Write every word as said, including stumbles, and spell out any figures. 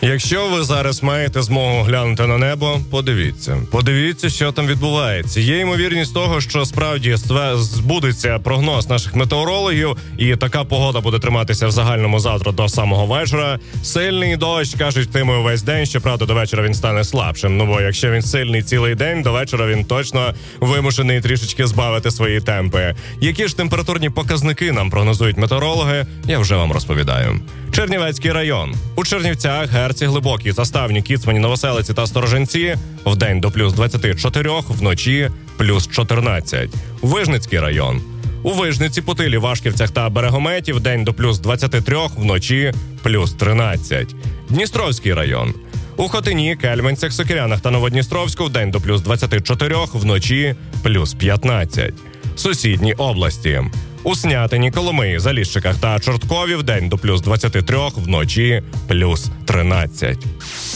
Якщо ви зараз маєте змогу глянути на небо, подивіться. Подивіться, що там відбувається. Є ймовірність того, що справді збудеться прогноз наших метеорологів, і така погода буде триматися в загальному завтра до самого вечора. Сильний дощ, кажуть, йтиме увесь день, щоправда, до вечора він стане слабшим. Ну, бо якщо він сильний цілий день, до вечора він точно вимушений трішечки збавити свої темпи. Які ж температурні показники нам прогнозують метеорологи, я вже вам розповідаю. Чернівецький район. У Чернівцях, Герці, Глибокій, Заставні, Кіцмані, Новоселиці та Сторожинці вдень до плюс двадцять чотири, вночі плюс чотирнадцять. Вижницький район. У Вижниці, Путилі, Вашківцях та Берегометі вдень до плюс двадцять три, вночі плюс тринадцять. Дністровський район. У Хотині, Кельменцях, Сокирянах та Новодністровську вдень до плюс двадцять чотири, вночі плюс п'ятнадцять. Сусідні області. У Снятині, Коломиї, Заліщиках та Чорткові вдень до плюс двадцять три, вночі плюс тринадцять.